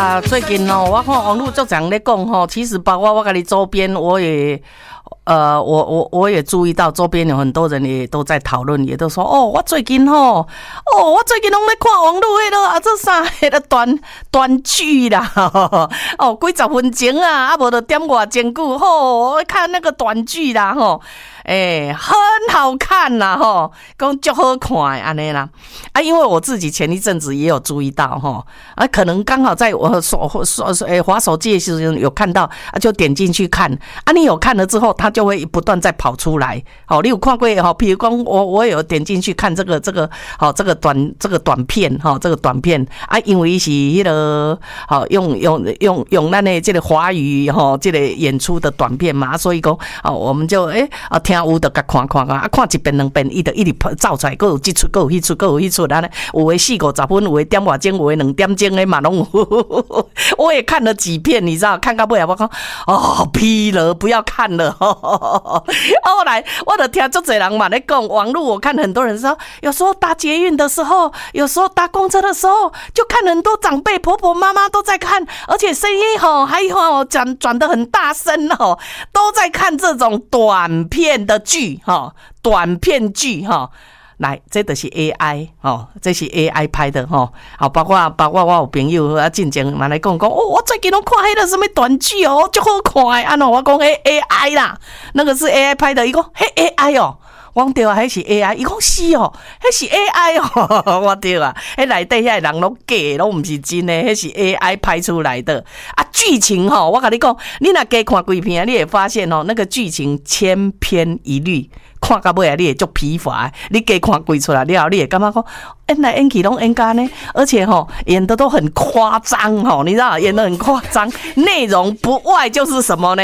啦，最近我看网络就这样在讲其实包括我跟你周边，我也注意到周边有很多人也都在讨论，也都说我最近我最近拢在看网络迄个这啥迄个短剧啦，几十分钟啊，无就点外前久我看那个短剧啦很好看啦讲足好看的安尼啦因为我自己前一阵子也有注意到可能刚好在我滑手机的时候有看到就点进去看你有看了之后它就会不断再跑出来你有看过比如说我有点进去看这个短片这个短片因为是迄个用咱的这个华语这个演出的短片嘛所以讲我们就听有就甲看一遍两遍一直走出来还有这出还有迄出还有迄出有的40-50分有的点外钟有的2点钟的嘛拢有我也看了几片你知道看到尾我讲疲了不要看了后来我就听很多人嘛在讲网络我看很多人说有时候搭捷运的时候有时候搭公车的时候就看很多长辈婆婆妈妈都在看而且声音还转得很大声都在看这种短片的剧短片剧来，这就是 AI 这是 AI 拍的包括我有朋友进前嘛来讲我最近都看迄个什么短剧就好看的我讲AI 啦，那个是 AI 拍的，伊讲AI 我讲对啊，迄是 AI， 伊讲是迄是 AI 我对啊，迄内底遐人拢假的，拢毋是真的，迄是 AI 拍出来的剧情我跟你讲，你若加看几片，你会发现那个剧情千篇一律。看到尾你会足疲乏，你加看几出来了，你会感觉讲演来演去拢演假呢，而且演的都很夸张你知道演的很夸张，内容不外就是什么呢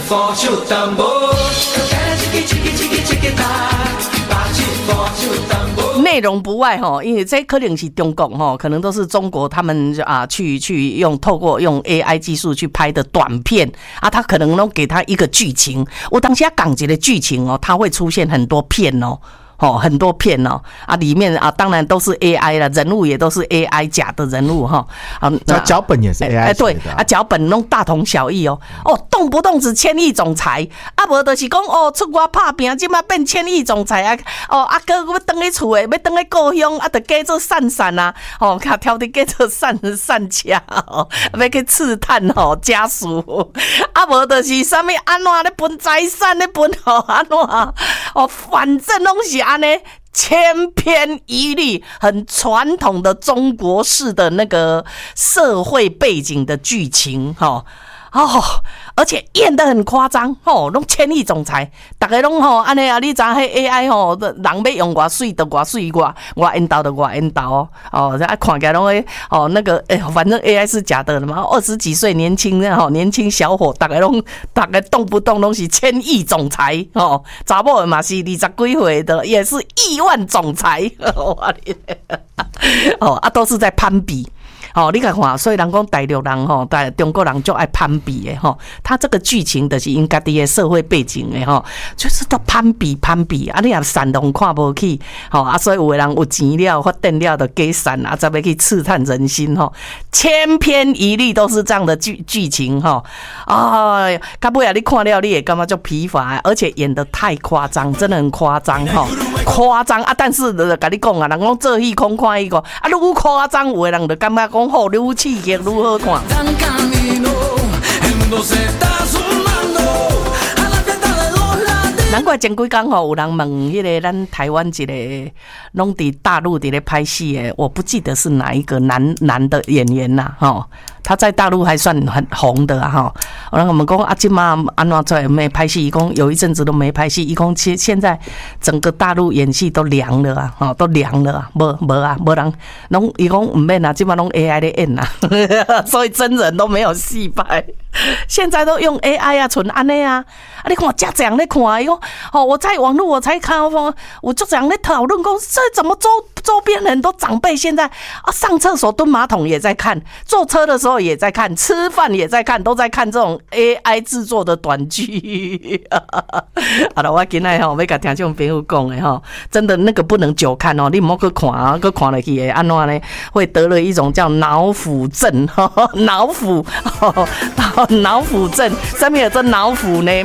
内容不外因为这可能是中国可能都是中国他们去透过用 AI 技术去拍的短片他可能都给他一个剧情，我当下讲一个剧情它会出现很多片很多片里面当然都是 AI 了，人物也都是 AI 假的人物脚本也是 AI 对脚本拢大同小异动不动只千亿总裁无就是讲出国打拼现在变千亿总裁哥要回去厝的要回去故乡就加做散散挑的加做散车要去刺探家属无就是啥物安怎咧分财产咧分安怎反正拢是安尼千篇一律很传统的中国式的那个社会背景的剧情而且演得很夸张拢千亿总裁大家拢安尼你知迄 AI 人要用偌水就偌水我演到就我演到看起来拢会那个反正 AI 是假的嘛20几岁年轻小伙大概动不动拢是千亿总裁查某的嘛是20几岁的也是亿万总裁都是在攀比你看看，所以人讲大陆人中国人就爱攀比的他这个剧情就是因家己的社会背景的就是都攀比你也善良看不起所以有的人有钱了发展了就加善再要去刺探人心千篇一律都是这样的剧情到尾你看了你也感觉就疲乏而且演得太夸张真的很夸张夸张但是就跟你讲人讲做戏空看伊个愈夸张有的人就感觉讲好愈刺激愈好看难怪前几天有人问迄个咱台湾一个拢伫大陆伫咧拍戏的，我不记得是哪一个男的演员啦他在大陆还算很红的我们讲现在安怎出来没拍戏，伊讲有一阵子都没拍戏，伊讲现在整个大陆演戏都凉了都凉了没人拢伊讲唔免现在拢 AI 咧演所以真人都没有戏拍，现在都用 AI 纯安尼你看这样咧看伊讲我在网络我才看我就这样咧讨论讲这怎么周边很多长辈现在上厕所蹲马桶也在看，坐车的时候候也在看，吃饭也在看，都在看这种 AI 制作的短剧。好了，我今天要跟听众朋友讲的真的那个不能久看你不要去看啊，去看下去会安怎呢？会得了一种叫脑腐症，脑腐症，上面有这脑腐呢。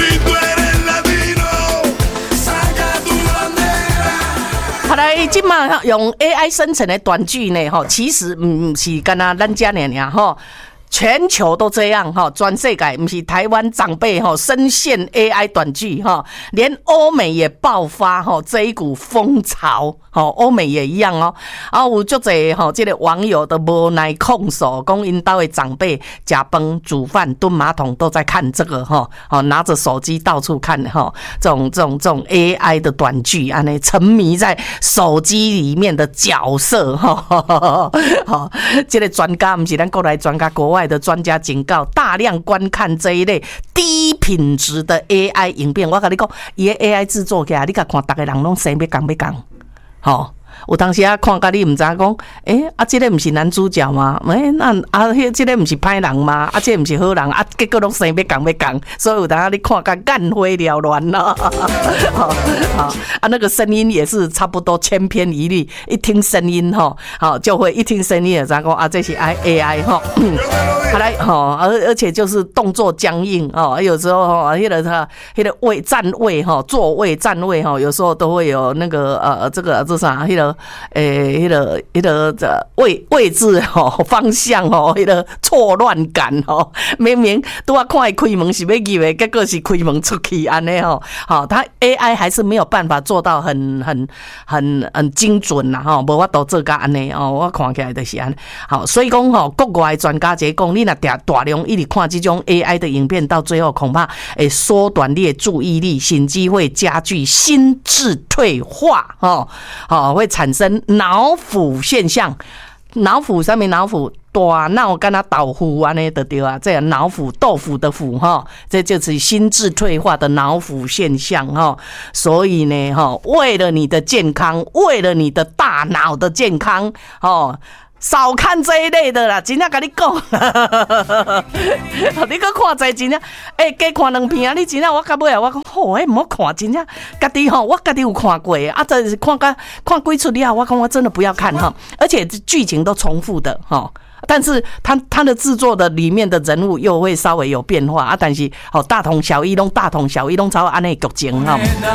后来今嘛用 AI 生成的短剧呢，其实不是干那咱家尔全球都这样全世界不是台湾长辈深陷 AI 短剧连欧美也爆发这一股风潮欧美也一样有足侪这个网友都无奈控诉，讲因家的长辈吃饭、煮饭、蹲马桶都在看这个拿着手机到处看这种 AI 的短剧，安尼沉迷在手机里面的角色这个专家不是咱国内专家，国外的专家警告，大量观看这一类低品质的 AI 影片，我跟你讲，伊的 AI 制作起来，你甲看，大家人拢生要讲。有当时看到你不知道讲，这个不是男主角吗？这个不是歹人吗？这个不是好人结果拢生要讲，所以有当时你看到眼花缭乱了。那个声音也是差不多千篇一律，一听声音就会一听声音就知道讲这是 AI 好来而且就是动作僵硬有时候那个站位座位站位有时候都会有那个这啥那个位置方向那个错乱感明明都要看开门是要入的，结果是开门出去安尼他 AI 还是没有办法做到很精准啦无法度做到安尼我看起来就是安尼所以讲国外的专家讲，你若大量一直看这种 AI 的影片，到最后恐怕会缩短你的注意力，甚至会加剧心智退化会产生脑腐现象。脑腐上面脑腐大脑跟他豆腐安尼就对啊，这样脑腐豆腐的腐这就是心智退化的脑腐现象所以呢为了你的健康，为了你的大脑的健康少看这一类的啦，真正跟你讲，你搁看这真正，加看两片你真正我到尾我讲好，唔好看，真正家己我家己有看过这是看几出了，我讲我真的不要看而且剧情都重复的但是他的制作的里面的人物又会稍微有变化但是大同小异，拢朝安尼剧情